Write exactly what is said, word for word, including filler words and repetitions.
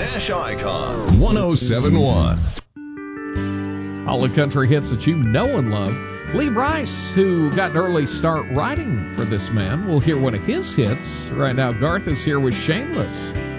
Nash Icon one oh seven point one. All the country hits that you know and love. Lee Brice, who got an early start writing for this man, we'll hear one of his hits. Right now, Garth is here with Shameless.